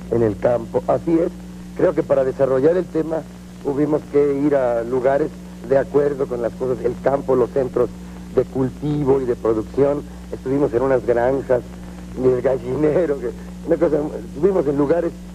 en el campo. Así es, creo que para desarrollar el tema tuvimos que ir a lugares de acuerdo con las cosas, el campo, los centros de cultivo y de producción, estuvimos en unas granjas, en el gallinero, una cosa, estuvimos en lugares